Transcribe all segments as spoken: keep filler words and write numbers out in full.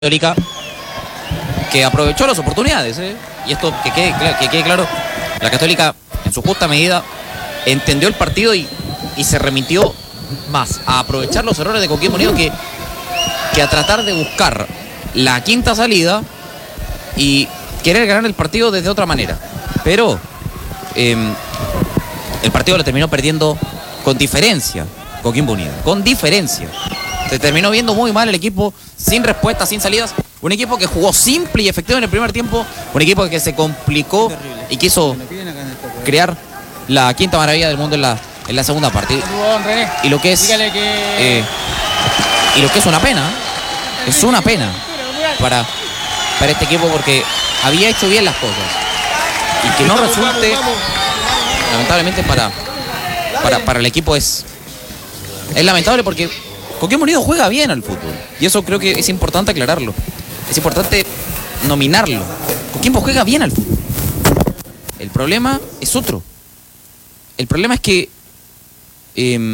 Católica, que aprovechó las oportunidades, ¿eh? Y esto que quede, que quede claro, la Católica en su justa medida entendió el partido y, y se remitió más a aprovechar los errores de Coquimbo Unido que, que a tratar de buscar la quinta salida y querer ganar el partido desde otra manera. Pero eh, el partido lo terminó perdiendo con diferencia Coquimbo Unido, con diferencia. Se terminó viendo muy mal el equipo, sin respuestas, sin salidas. Un equipo que jugó simple y efectivo en el primer tiempo. Un equipo que se complicó y quiso crear la quinta maravilla del mundo en la, en la segunda parte. Y lo que es eh, y lo que es una pena, es una pena para, para este equipo porque había hecho bien las cosas. Y que no resulte, lamentablemente para, para, para el equipo es, es lamentable porque Coquimbo Unido juega bien al fútbol. Y eso creo que es importante aclararlo. Es importante nominarlo. Coquimbo juega bien al fútbol. El problema es otro. El problema es que eh,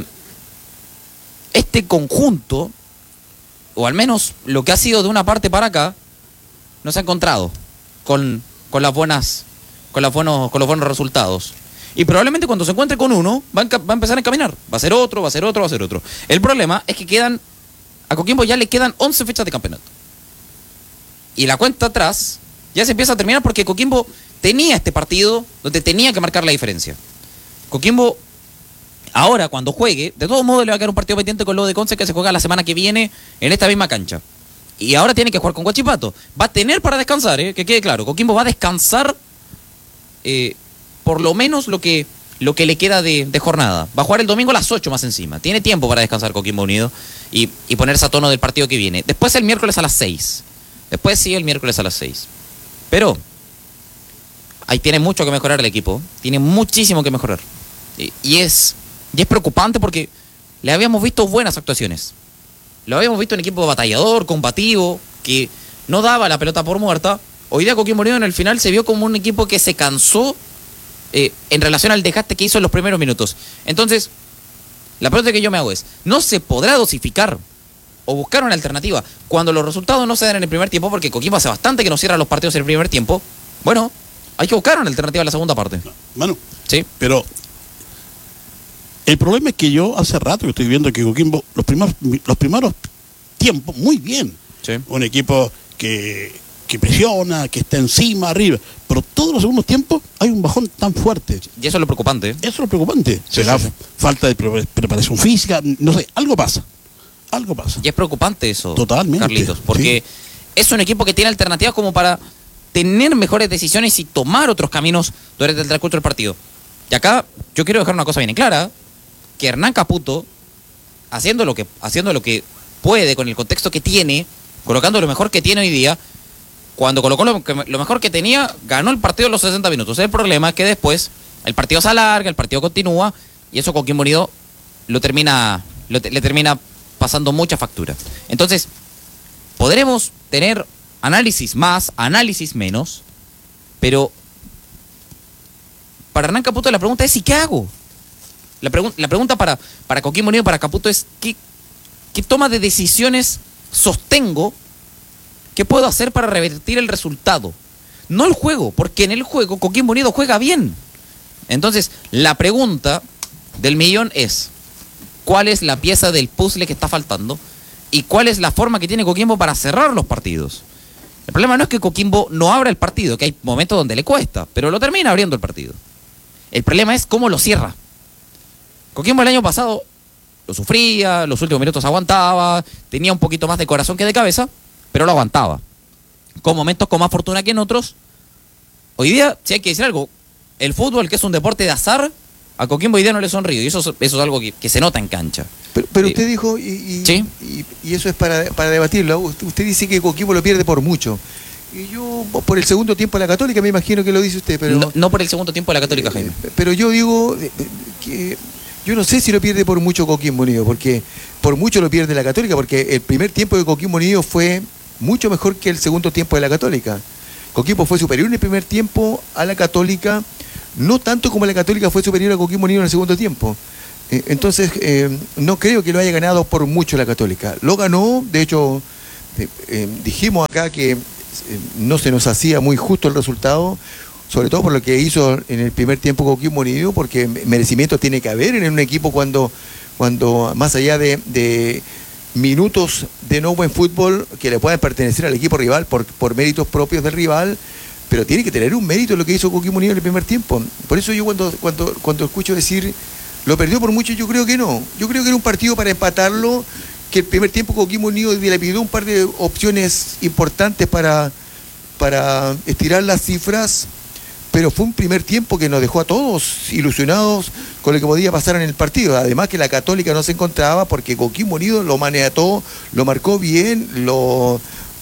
este conjunto, o al menos lo que ha sido de una parte para acá, no se ha encontrado con, con las buenas, con, las buenos, con los buenos resultados. Y probablemente cuando se encuentre con uno, va a, va a empezar a encaminar. Va a ser otro, va a ser otro, va a ser otro. El problema es que quedan, a Coquimbo ya le quedan once fechas de campeonato. Y la cuenta atrás ya se empieza a terminar porque Coquimbo tenía este partido donde tenía que marcar la diferencia. Coquimbo, ahora cuando juegue, de todos modos le va a quedar un partido pendiente con lo de Conce que se juega la semana que viene en esta misma cancha. Y ahora tiene que jugar con Huachipato. Va a tener para descansar, ¿eh? Que quede claro. Coquimbo va a descansar eh, por lo menos lo que, lo que le queda de, de jornada. Va a jugar el domingo a las ocho más encima. Tiene tiempo para descansar Coquimbo Unido y, y ponerse a tono del partido que viene. Después el miércoles a las seis. Después sí el miércoles a las seis. Pero ahí tiene mucho que mejorar el equipo. Tiene muchísimo que mejorar. Y, y, es, y es preocupante porque le habíamos visto buenas actuaciones. Lo habíamos visto en equipo batallador, combativo, que no daba la pelota por muerta. Hoy día Coquimbo Unido en el final se vio como un equipo que se cansó Eh, en relación al desgaste que hizo en los primeros minutos. Entonces, la pregunta que yo me hago es, ¿no se podrá dosificar o buscar una alternativa cuando los resultados no se dan en el primer tiempo? Porque Coquimbo hace bastante que no cierra los partidos en el primer tiempo. Bueno, hay que buscar una alternativa en la segunda parte. Manu, sí, pero el problema es que yo hace rato que estoy viendo que Coquimbo los primeros, los primeros tiempos, muy bien. Sí. Un equipo que... que presiona, que está encima, arriba, pero todos los segundos tiempos hay un bajón tan fuerte. Y eso es lo preocupante. ¿eh? Eso es lo preocupante. Sí, Será sí, sí. falta de pre preparación física, no sé, algo pasa. Algo pasa. Y es preocupante eso, totalmente, Carlitos, porque sí. Es un equipo que tiene alternativas como para tener mejores decisiones y tomar otros caminos durante el transcurso del partido. Y acá yo quiero dejar una cosa bien en clara, que Hernán Caputo, haciendo lo que, haciendo lo que puede con el contexto que tiene, colocando lo mejor que tiene hoy día, cuando colocó lo, lo mejor que tenía, ganó el partido en los sesenta minutos. El problema es que después el partido se alarga, el partido continúa, y eso Coquimbo Unido lo termina, lo, le termina pasando mucha factura. Entonces, podremos tener análisis más, análisis menos, pero para Hernán Caputo la pregunta es ¿y qué hago? La, pregun la pregunta para, para Coquimbo Unido, para Caputo es ¿qué, qué toma de decisiones sostengo? ¿Qué puedo hacer para revertir el resultado? No el juego, porque en el juego Coquimbo Unido juega bien. Entonces, la pregunta del millón es, ¿cuál es la pieza del puzzle que está faltando? ¿Y cuál es la forma que tiene Coquimbo para cerrar los partidos? El problema no es que Coquimbo no abra el partido, que hay momentos donde le cuesta, pero lo termina abriendo el partido. El problema es cómo lo cierra. Coquimbo el año pasado lo sufría, los últimos minutos aguantaba, tenía un poquito más de corazón que de cabeza, pero lo aguantaba. Con momentos con más fortuna que en otros. Hoy día, si hay que decir algo, el fútbol, que es un deporte de azar, a Coquimbo hoy día no le sonríe. Y eso, eso es algo que, que se nota en cancha. Pero, pero eh, usted dijo, y, y, ¿sí? y, y eso es para, para debatirlo, usted dice que Coquimbo lo pierde por mucho. Y yo, por el segundo tiempo de la Católica, me imagino que lo dice usted, pero... No, no por el segundo tiempo de la Católica, Jaime. Eh, pero yo digo eh, que... Yo no sé si lo pierde por mucho Coquimbo Unido, porque por mucho lo pierde la Católica, porque el primer tiempo de Coquimbo Unido fue mucho mejor que el segundo tiempo de la Católica. Coquimbo fue superior en el primer tiempo a la Católica, no tanto como la Católica fue superior a Coquimbo Unido en el segundo tiempo. Eh, entonces, eh, no creo que lo haya ganado por mucho la Católica. Lo ganó, de hecho, eh, eh, dijimos acá que eh, no se nos hacía muy justo el resultado, sobre todo por lo que hizo en el primer tiempo Coquimbo Unido, porque merecimiento tiene que haber en un equipo cuando, cuando más allá de, de minutos de no buen fútbol que le puedan pertenecer al equipo rival por, por méritos propios del rival, pero tiene que tener un mérito lo que hizo Coquimbo Unido en el primer tiempo. Por eso yo cuando, cuando, cuando escucho decir lo perdió por mucho, yo creo que no. Yo creo que era un partido para empatarlo, que el primer tiempo Coquimbo Unido le pidió un par de opciones importantes para, para estirar las cifras, pero fue un primer tiempo que nos dejó a todos ilusionados con lo que podía pasar en el partido. Además que la Católica no se encontraba porque Coquimbo Unido lo maniató, lo marcó bien, lo,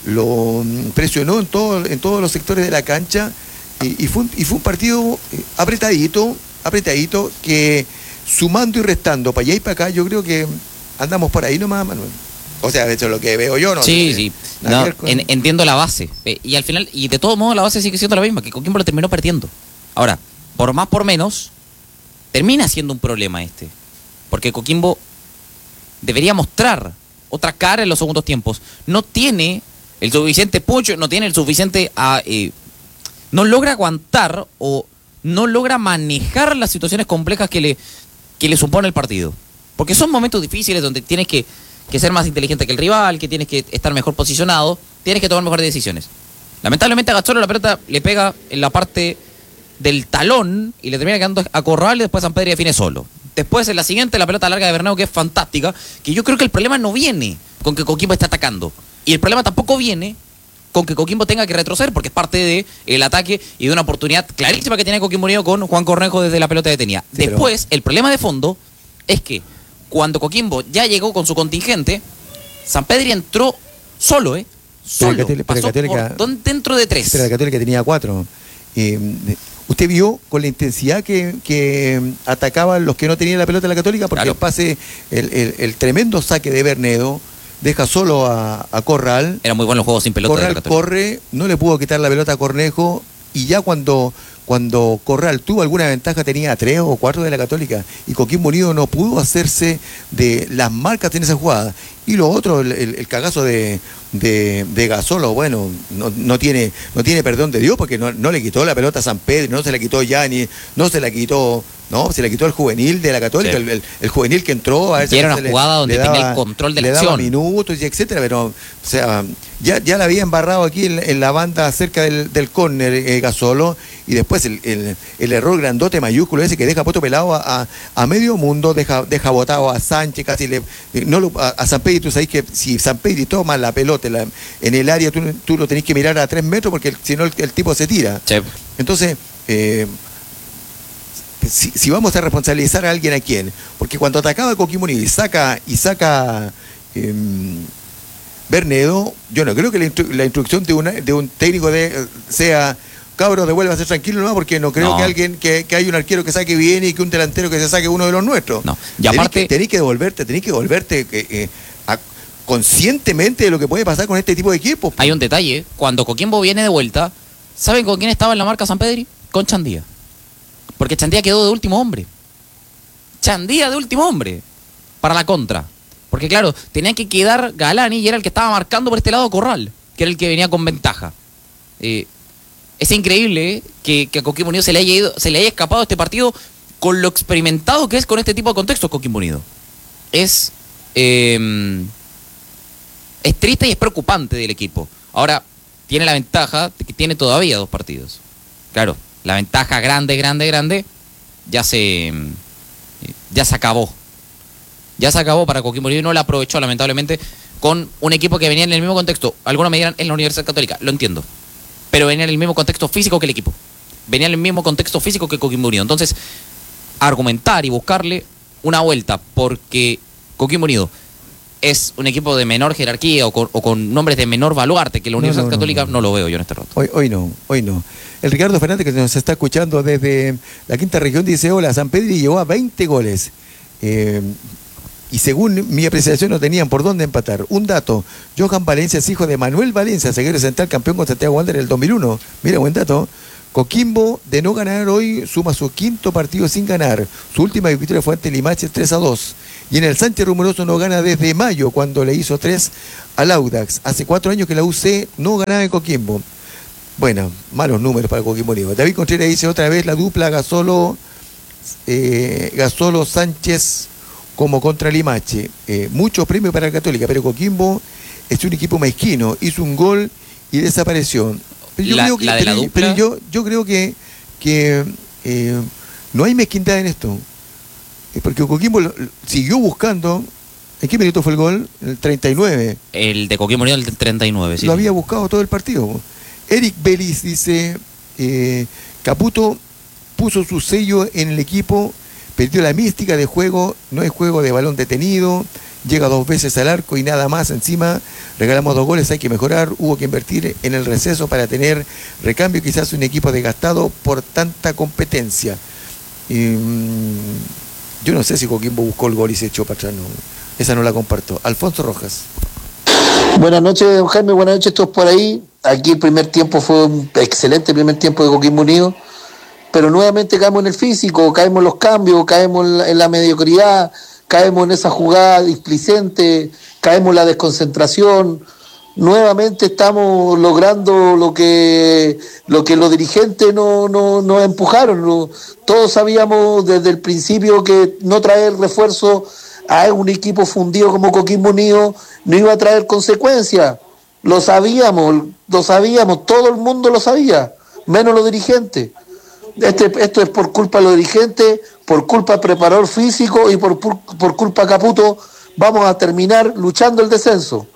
lo presionó en, todo, en todos los sectores de la cancha y, y, fue, un, y fue un partido apretadito, apretadito que sumando y restando para allá y para acá, yo creo que andamos por ahí nomás, Manuel. O sea, de hecho lo que veo yo no. Sí, no, sí. No, con... en, entiendo la base. Eh, y al final, y de todos modos la base sigue siendo la misma, que Coquimbo lo terminó perdiendo. Ahora, por más por menos, termina siendo un problema este. Porque Coquimbo debería mostrar otra cara en los segundos tiempos. No tiene el suficiente punch, no tiene el suficiente... Uh, eh, no logra aguantar o no logra manejar las situaciones complejas que le, que le supone el partido. Porque son momentos difíciles donde tienes que... que ser más inteligente que el rival, que tienes que estar mejor posicionado, tienes que tomar mejores decisiones. Lamentablemente a Gazzolo la pelota le pega en la parte del talón y le termina quedando a Corral y después San Pedro define solo. Después en la siguiente la pelota larga de Bernardo, que es fantástica, que yo creo que el problema no viene con que Coquimbo esté atacando. Y el problema tampoco viene con que Coquimbo tenga que retroceder, porque es parte del de ataque y de una oportunidad clarísima que tiene Coquimbo Unido con Juan Cornejo desde la pelota detenida. Sí, después, pero... el problema de fondo es que cuando Coquimbo ya llegó con su contingente, San Pedro entró solo, ¿eh? Solo. Pero pasó Católica, por dentro de tres. Pero la Católica tenía cuatro. Eh, ¿Usted vio con la intensidad que, que atacaban los que no tenían la pelota de la Católica? Porque claro. el pase, el, el, el tremendo saque de Bernedo, deja solo a, a Corral. Era muy bueno el juego sin pelota. Corral de la Católica. Corre, no le pudo quitar la pelota a Cornejo, y ya cuando... Cuando Corral tuvo alguna ventaja tenía tres o cuatro de la Católica y Coquimbo Unido no pudo hacerse de las marcas en esa jugada. Y lo otro, el, el, el cagazo de, de, de Gazzolo, bueno, no, no, tiene, no tiene perdón de Dios porque no, no le quitó la pelota a San Pedro, no se la quitó Yani, no se la quitó, no, se la quitó el juvenil de la Católica, sí. el, el, el juvenil que entró a ver, era una jugada le, donde le daba, tenía el control de la le acción. Le daba minutos y etcétera, pero, o sea, ya, ya la había embarrado aquí en, en la banda cerca del, del córner eh, Gazzolo, y después el, el, el error grandote mayúsculo ese que deja puesto pelado a, a, a medio mundo, deja, deja botado a Sánchez, casi le, no lo, a, a San Pedro. Tú sabes que si San Pedro toma la pelota la, en el área, tú, tú lo tenés que mirar a tres metros porque el, si no el, el tipo se tira. Sí. Entonces, eh, si, si vamos a responsabilizar a alguien, ¿a quién? Porque cuando atacaba Coquimbo Unido y saca, y saca eh, Bernedo, yo no creo que la, instru la instrucción de, una, de un técnico de, sea... Cabros, devuelva a ser tranquilo, ¿no? Porque no creo no. que alguien, que, que hay un arquero que saque bien y que un delantero que se saque uno de los nuestros. No. Y aparte, tenés que devolverte, tenés que devolverte eh, eh, a, conscientemente de lo que puede pasar con este tipo de equipos. Hay un detalle, cuando Coquimbo viene de vuelta, ¿saben con quién estaba en la marca San Pedro? Con Chandía. Porque Chandía quedó de último hombre. Chandía de último hombre. Para la contra. Porque claro, tenía que quedar Galani y era el que estaba marcando por este lado Corral, que era el que venía con ventaja. Eh, Es increíble que, que a Coquimbo Unido se le, haya ido, se le haya escapado este partido con lo experimentado que es con este tipo de contextos Coquimbo Unido. Es, eh, es triste y es preocupante del equipo. Ahora, tiene la ventaja de que tiene todavía dos partidos. Claro, la ventaja grande, grande, grande, ya se, ya se acabó. Ya se acabó para Coquimbo Unido y no la aprovechó, lamentablemente, con un equipo que venía en el mismo contexto. Algunos me dirán en la Universidad Católica, lo entiendo. Pero venía en el mismo contexto físico que el equipo. Venía en el mismo contexto físico que Coquimbo Unido. Entonces, argumentar y buscarle una vuelta porque Coquimbo Unido es un equipo de menor jerarquía o con, o con nombres de menor baluarte que la Universidad no, no, Católica, no, no. no lo veo yo en este rato. Hoy, hoy no, hoy no. El Ricardo Fernández, que nos está escuchando desde la quinta región, dice: hola, San Pedro llegó a veinte goles. Eh, Y según mi apreciación no tenían por dónde empatar. Un dato, Johan Valencia es hijo de Manuel Valencia, zaguero central, campeón con Santiago Wander en el dos mil uno. Mira, buen dato. Coquimbo, de no ganar hoy, suma su quinto partido sin ganar. Su última victoria fue ante Limache tres a dos. Y en el Sánchez Rumoroso no gana desde mayo, cuando le hizo tres al Audax. Hace cuatro años que la U C no ganaba en Coquimbo. Bueno, malos números para Coquimbo Unido. David Contreras dice otra vez la dupla Gasolo, eh, Gasolo Sánchez como contra Limache. Eh, muchos premios para la Católica, pero Coquimbo es un equipo mezquino. Hizo un gol y desapareció. Pero yo La- creo que, la de pero, la dupla. pero yo, yo creo que, que eh, no hay mezquindad en esto. Eh, Porque Coquimbo lo- lo- siguió buscando. ¿En qué minuto fue el gol? En el treinta y nueve. El de Coquimbo Unido, el del treinta y nueve, sí. Lo sí. había buscado todo el partido. Eric Belis dice, eh, Caputo puso su sello en el equipo, perdió la mística de juego, no es juego de balón detenido, llega dos veces al arco y nada más. Encima regalamos dos goles, hay que mejorar, hubo que invertir en el receso para tener recambio, quizás un equipo desgastado por tanta competencia. Y, mm, yo no sé si Coquimbo buscó el gol y se echó para atrás, no. Esa no la comparto. Alfonso Rojas. Buenas noches, don Jaime, buenas noches a todos por ahí. Aquí el primer tiempo fue un excelente primer tiempo de Coquimbo Unido, pero nuevamente caemos en el físico, caemos en los cambios, caemos en la, en la mediocridad, caemos en esa jugada displicente, caemos en la desconcentración. Nuevamente estamos logrando lo que lo que los dirigentes no, no, nos empujaron. No, todos sabíamos desde el principio que no traer refuerzo a un equipo fundido como Coquimbo Unido no iba a traer consecuencias. Lo sabíamos, lo sabíamos, todo el mundo lo sabía, menos los dirigentes. Este, esto es por culpa de los dirigentes, por culpa del preparador físico y por, por, por culpa de Caputo. Vamos a terminar luchando el descenso.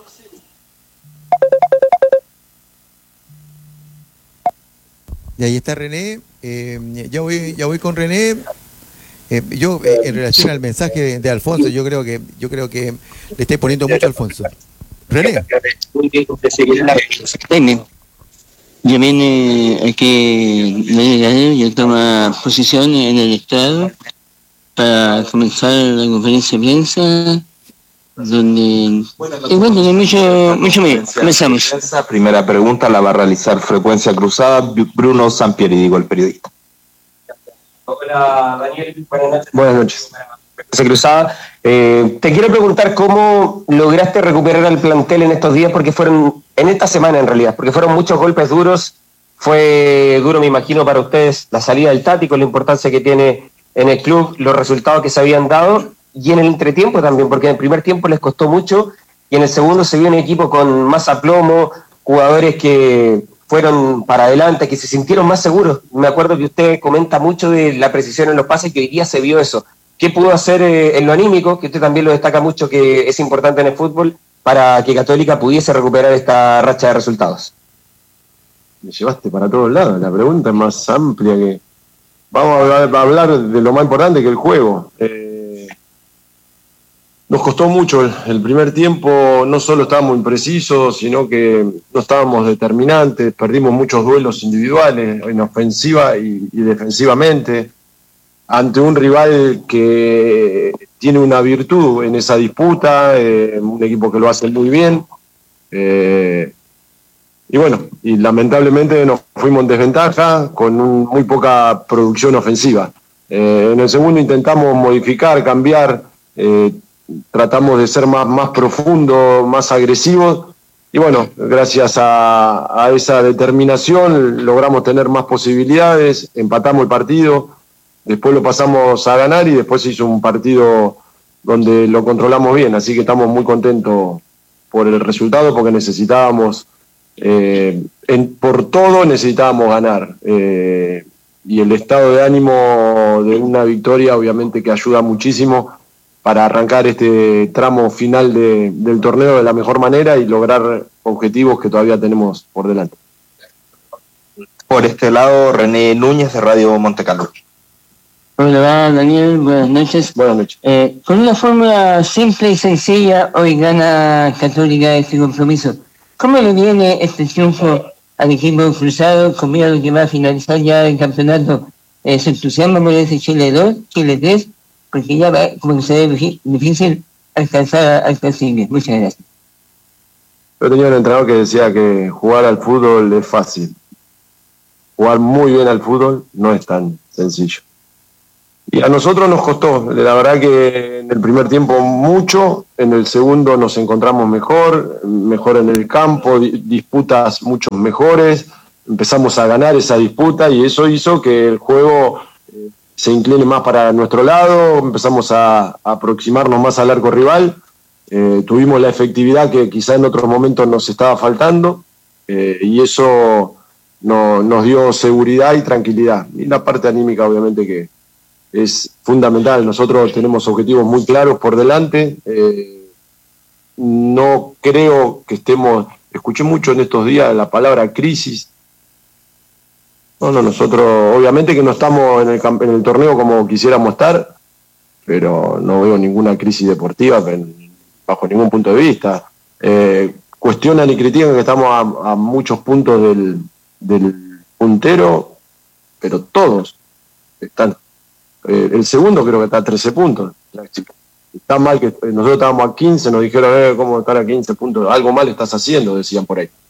Y ahí está René, eh, ya voy, ya voy con René. Eh, yo, eh, en relación al mensaje de, de Alfonso, yo creo que yo creo que le estoy poniendo mucho a Alfonso. René. También eh, hay que ya toma posición en el Estado para comenzar la conferencia de prensa, donde y bueno, de mucho, mucho medio. Comenzamos. Esa primera pregunta la va a realizar Frecuencia Cruzada Bruno Sampieri, digo el periodista. Hola Daniel, buenas noches. Buenas noches. Frecuencia Cruzada, eh, te quiero preguntar cómo lograste recuperar al plantel en estos días, porque fueron, en esta semana en realidad, porque fueron muchos golpes duros. Fue duro, me imagino, para ustedes la salida del Tático, la importancia que tiene en el club, los resultados que se habían dado, y en el entretiempo también, porque en el primer tiempo les costó mucho, y en el segundo se vio un equipo con más aplomo, jugadores que fueron para adelante, que se sintieron más seguros. Me acuerdo que usted comenta mucho de la precisión en los pases, que hoy día se vio eso. ¿Qué pudo hacer eh, en lo anímico, que usted también lo destaca mucho, que es importante en el fútbol, para que Católica pudiese recuperar esta racha de resultados? Me llevaste para todos lados. La pregunta es más amplia que... Vamos a hablar, a hablar de lo más importante, que el juego. Eh, nos costó mucho el, el primer tiempo, no solo estábamos imprecisos, sino que no estábamos determinantes, perdimos muchos duelos individuales, en ofensiva y, y defensivamente, ante un rival que tiene una virtud en esa disputa, eh, un equipo que lo hace muy bien. Eh, Y bueno, y lamentablemente nos fuimos en desventaja con un, muy poca producción ofensiva. Eh, en el segundo intentamos modificar, cambiar, eh, tratamos de ser más, más profundos, más agresivos. Y bueno, gracias a, a esa determinación logramos tener más posibilidades, empatamos el partido, después lo pasamos a ganar y después se hizo un partido donde lo controlamos bien. Así que estamos muy contentos por el resultado, porque necesitábamos... Eh, en, por todo necesitábamos ganar, eh, y el estado de ánimo de una victoria obviamente que ayuda muchísimo para arrancar este tramo final de, del torneo de la mejor manera y lograr objetivos que todavía tenemos por delante. Por este lado, René Núñez de Radio Montecarlo. Hola Daniel, buenas noches. Buenas noches. Eh, con una fórmula simple y sencilla, hoy gana Católica este compromiso. ¿Cómo le viene este triunfo al equipo cruzado, con miedo a lo que va a finalizar ya el campeonato? Eh, ¿Se entusiasma por ese Chile dos, Chile tres? Porque ya va, como que se ve difícil alcanzar al clasifique. Muchas gracias. Yo tenía un entrenador que decía que jugar al fútbol es fácil. Jugar muy bien al fútbol no es tan sencillo. Y a nosotros nos costó, la verdad que en el primer tiempo mucho, en el segundo nos encontramos mejor, mejor en el campo, disputas mucho mejores, empezamos a ganar esa disputa y eso hizo que el juego se incline más para nuestro lado, empezamos a, a aproximarnos más al arco rival, eh, tuvimos la efectividad que quizá en otros momentos nos estaba faltando eh, y eso no, nos dio seguridad y tranquilidad. Y la parte anímica obviamente que es fundamental, nosotros tenemos objetivos muy claros por delante, eh, no creo que estemos, escuché mucho en estos días la palabra crisis. No, no, nosotros obviamente que no estamos en el, en el torneo como quisiéramos estar, pero no veo ninguna crisis deportiva en, bajo ningún punto de vista. Eh, cuestionan y critican que estamos a, a muchos puntos del, del puntero, pero todos están. Eh, el segundo creo que está a trece puntos. Está mal que nosotros estábamos a quince, nos dijeron, eh, ¿cómo estar a quince puntos? Algo mal estás haciendo, decían por ahí.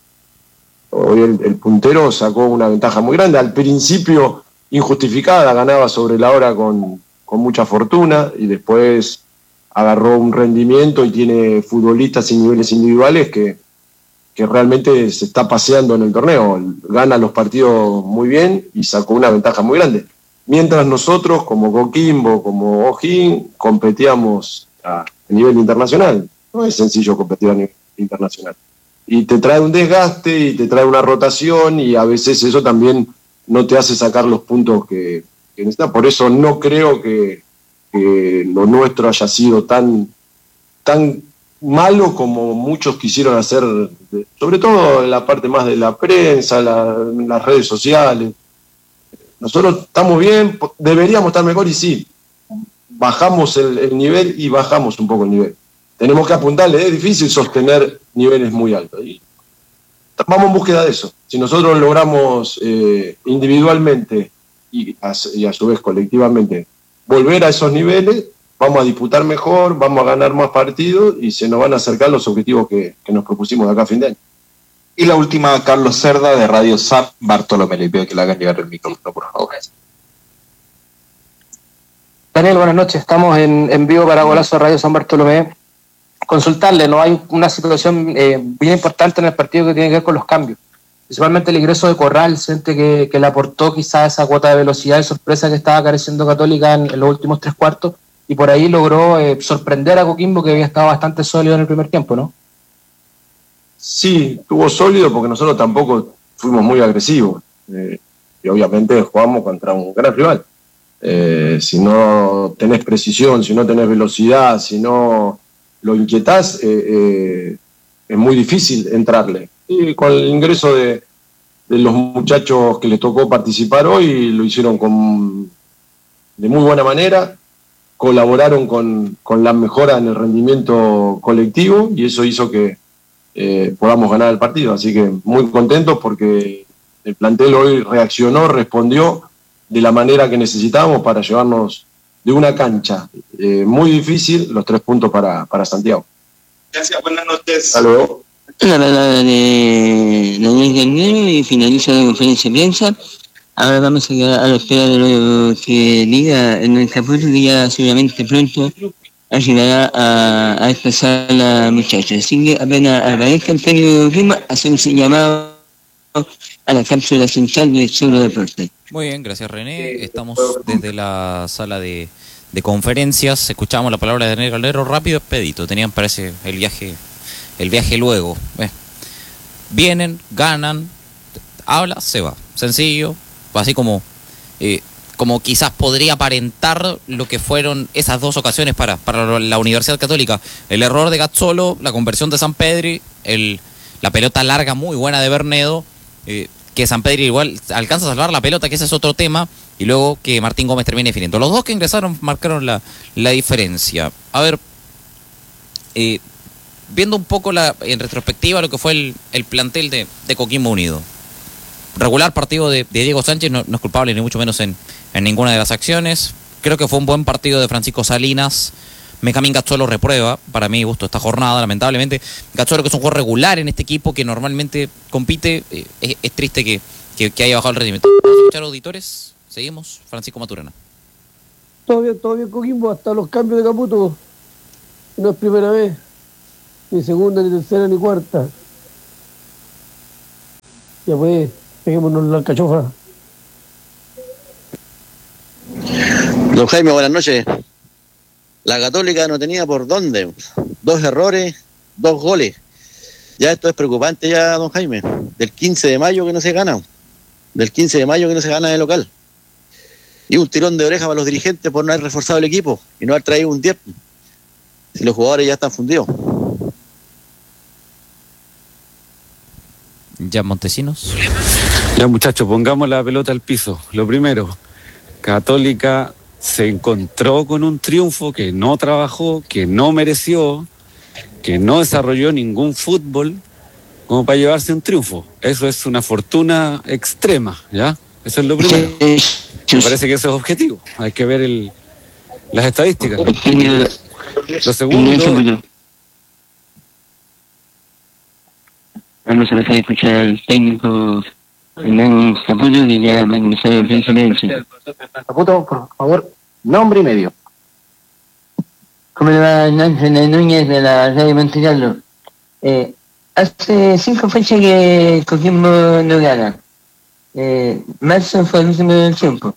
Hoy el, el puntero sacó una ventaja muy grande, al principio injustificada, ganaba sobre la hora con, con mucha fortuna y después agarró un rendimiento y tiene futbolistas y niveles individuales que, que realmente se está paseando en el torneo, gana los partidos muy bien y sacó una ventaja muy grande. Mientras nosotros, como Coquimbo, como O'Higgins, competíamos a nivel internacional. No es sencillo competir a nivel internacional. Y te trae un desgaste y te trae una rotación y a veces eso también no te hace sacar los puntos que, que necesitas. Por eso no creo que, que lo nuestro haya sido tan, tan malo como muchos quisieron hacer, sobre todo en la parte más de la prensa, la, las redes sociales. Nosotros estamos bien, deberíamos estar mejor y sí, bajamos el, el nivel y bajamos un poco el nivel. Tenemos que apuntarle, es difícil sostener niveles muy altos. Y vamos en búsqueda de eso. Si nosotros logramos eh, individualmente y a, y a su vez colectivamente volver a esos niveles, vamos a disputar mejor, vamos a ganar más partidos y se nos van a acercar los objetivos que, que nos propusimos de acá a fin de año. Y la última, Carlos Cerda, de Radio S A P Bartolomé. Le pido que le hagan llegar el micrófono, por favor. Daniel, buenas noches. Estamos en, en vivo para Golazo Radio San Bartolomé. Consultarle, ¿no? Hay una situación eh, bien importante en el partido que tiene que ver con los cambios. Principalmente el ingreso de Corral, siente que, que le aportó quizás esa cuota de velocidad y sorpresa que estaba careciendo Católica en, en los últimos tres cuartos, y por ahí logró eh, sorprender a Coquimbo, que había estado bastante sólido en el primer tiempo, ¿no? Sí, estuvo sólido porque nosotros tampoco fuimos muy agresivos. Eh, y obviamente jugamos contra un gran rival. Eh, si no tenés precisión, si no tenés velocidad, si no lo inquietás, eh, eh, es muy difícil entrarle. Y con el ingreso de, de los muchachos que les tocó participar hoy, lo hicieron con, de muy buena manera, colaboraron con, con la mejora en el rendimiento colectivo y eso hizo que eh, podamos ganar el partido. Así que muy contentos porque el plantel hoy reaccionó, respondió de la manera que necesitábamos para llevarnos de una cancha eh, muy difícil los tres puntos para, para Santiago. Gracias, buenas noches. Hasta luego. La palabra de Daniel Garnero y finaliza la conferencia de prensa. Ahora vamos a quedar a la espera de lo que diga en el capítulo, que ya seguramente pronto ayudará a, a esta sala, muchachos. Así que apenas aparezca el técnico de clima, hacemos un llamado a la cápsula central de Solo Deporte. Muy bien, gracias René. Estamos desde la sala de, de conferencias. Escuchamos la palabra de Daniel Garnero, rápido, expedito. Tenían, parece, el viaje el viaje luego. Eh. Vienen, ganan, habla, se va. Sencillo, así como eh, como quizás podría aparentar lo que fueron esas dos ocasiones para, para la Universidad Católica. El error de Gazzolo, la conversión de Sampedri, el, la pelota larga muy buena de Bernedo, eh, que Sampedri igual alcanza a salvar la pelota, que ese es otro tema, y luego que Martín Gómez termine definiendo. Los dos que ingresaron marcaron la, la diferencia. A ver, eh, viendo un poco la, en retrospectiva lo que fue el, el plantel de, de Coquimbo Unido. Regular partido de, de Diego Sánchez, no, no es culpable ni mucho menos en, en ninguna de las acciones. Creo que fue un buen partido de Francisco Salinas. Benjamín Gazzolo reprueba, para mí gusto esta jornada, lamentablemente. Gazzolo, que es un jugador regular en este equipo que normalmente compite, eh, es, es triste que, que, que haya bajado el rendimiento. ¿Vamos a escuchar auditores? Seguimos, Francisco Maturana. todo bien, todo bien Coquimbo, hasta los cambios de Caputo. No es primera vez, ni segunda, ni tercera, ni cuarta. Ya pues, peguémonos la alcachofa. Don Jaime, buenas noches. La Católica no tenía por dónde. Dos errores, dos goles. Ya esto es preocupante ya, don Jaime. Del quince de mayo que no se gana. Del quince de mayo que no se gana de local. Y un tirón de oreja para los dirigentes por no haber reforzado el equipo y no haber traído un diez. Si los jugadores ya están fundidos. Ya, Montesinos. Ya, muchachos, pongamos la pelota al piso. Lo primero, Católica se encontró con un triunfo que no trabajó, que no mereció, que no desarrolló ningún fútbol como para llevarse un triunfo. Eso es una fortuna extrema, ¿ya? Eso es lo primero. Me parece que eso es objetivo. Hay que ver el, las estadísticas. Lo segundo... Vamos a empezar a escuchar al técnico Hernán Caputo, que ya me ha comenzado el pensamiento. Caputo, por favor, nombre y medio. ¿Cómo le va Hernán Fernández Núñez de la Radio Monte Carlo? Eh, hace cinco fechas que Coquimbo no gana. Eh, marzo fue el último del tiempo.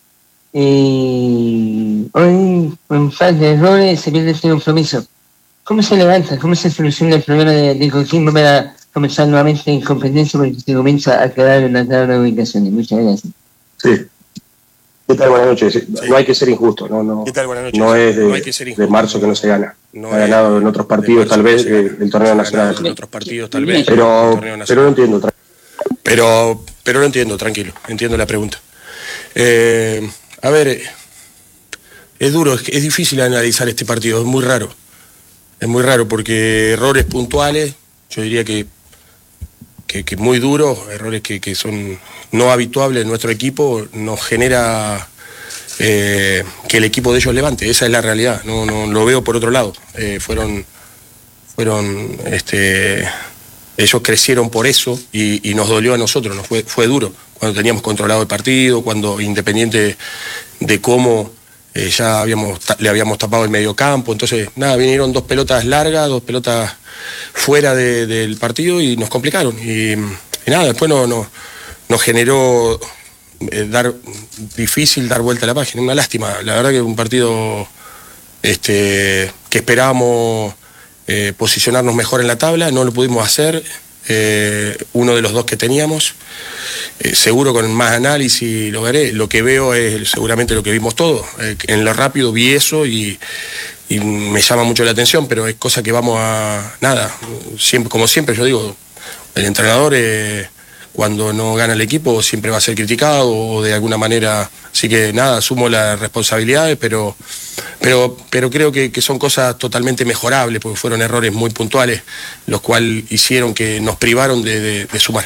Y hoy, con falta de errores, se pierde este compromiso. ¿Cómo se levanta? ¿Cómo se soluciona el problema de, de Coquimbo para comenzar nuevamente en competencia, porque se comienza a quedar en la tabla de ubicaciones? Muchas gracias. Sí. ¿Qué tal? Buenas noches. Sí. No hay que ser injusto. No, no, ¿Qué tal? Buenas noches. No es de, no hay que ser de marzo que no se gana. No ha ganado en otros partidos, tal vez, del torneo nacional. En otros partidos, tal vez. Pero, pero no entiendo. Pero, pero lo entiendo, tranquilo. Entiendo la pregunta. Eh, a ver, es duro, es, es difícil analizar este partido, es muy raro. Es muy raro porque errores puntuales, yo diría que, que, que muy duros, errores que, que son no habituables en nuestro equipo, nos genera eh, que el equipo de ellos levante. Esa es la realidad, no, no lo veo por otro lado. Eh, fueron, fueron, este, ellos crecieron por eso y, y nos dolió a nosotros, nos fue, fue duro. Cuando teníamos controlado el partido, cuando independiente de cómo... Eh, ya habíamos, le habíamos tapado el medio campo, entonces nada, vinieron dos pelotas largas, dos pelotas fuera de, del partido y nos complicaron. Y, y nada, después no, no, nos generó eh, dar difícil dar vuelta a la página, una lástima. La verdad que un partido este, que esperábamos eh, posicionarnos mejor en la tabla, no lo pudimos hacer. Eh, uno de los dos que teníamos, eh, seguro con más análisis lo veré. Lo que veo es seguramente lo que vimos todos. Eh, en lo rápido vi eso y, y me llama mucho la atención, pero es cosa que vamos a nada. Siempre, como siempre yo digo, el entrenador eh, cuando no gana el equipo siempre va a ser criticado o de alguna manera. Así que nada, asumo las responsabilidades, pero pero pero creo que, que son cosas totalmente mejorables, porque fueron errores muy puntuales, los cuales hicieron que nos privaron de, de, de sumar.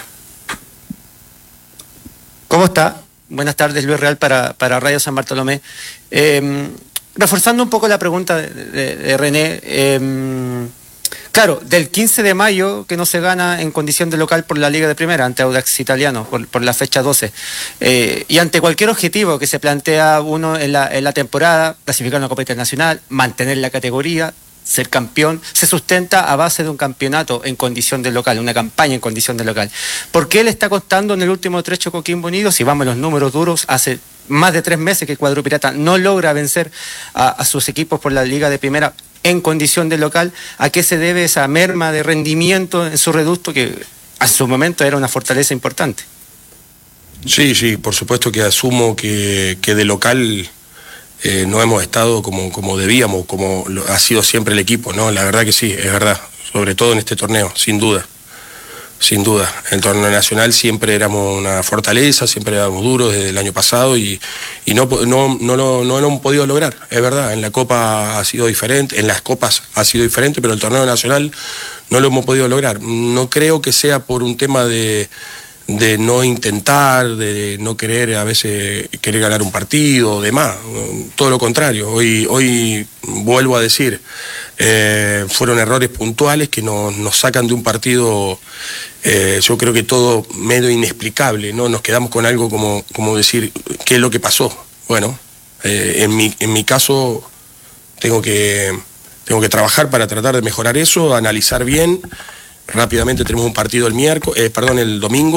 ¿Cómo está? Buenas tardes, Luis Real para, para Radio San Bartolomé. Eh, reforzando un poco la pregunta de, de, de René, eh, claro, del quince de mayo que no se gana en condición de local por la Liga de Primera ante Audax Italiano, por, por la fecha doce, eh, y ante cualquier objetivo que se plantea uno en la, en la temporada, clasificar una Copa Internacional, mantener la categoría, ser campeón, se sustenta a base de un campeonato en condición de local, una campaña en condición de local. ¿Por qué le está costando en el último trecho Coquimbo Unido? Si vamos a los números duros, hace más de tres meses que el cuadro pirata no logra vencer a, a sus equipos por la Liga de Primera en condición de local. ¿A qué se debe esa merma de rendimiento en su reducto que a su momento era una fortaleza importante? Sí, sí, por supuesto que asumo que, que de local eh, no hemos estado como, como debíamos, como lo, ha sido siempre el equipo, ¿no? La verdad que sí, es verdad, sobre todo en este torneo, sin duda. Sin duda, en el torneo nacional siempre éramos una fortaleza, siempre éramos duros desde el año pasado y, y no, no, no, lo, no lo hemos podido lograr, es verdad, en la Copa ha sido diferente, en las Copas ha sido diferente, pero el torneo nacional no lo hemos podido lograr. No creo que sea por un tema de, de no intentar, de no querer a veces querer ganar un partido o demás, todo lo contrario. Hoy, hoy vuelvo a decir, eh, fueron errores puntuales que nos, nos sacan de un partido, eh, yo creo que todo medio inexplicable, ¿no? Nos quedamos con algo como, como decir, ¿qué es lo que pasó? Bueno, Eh, en, mi, en mi caso, tengo que, tengo que trabajar para tratar de mejorar eso, analizar bien. Rápidamente tenemos un partido el miércoles, eh, perdón, el domingo.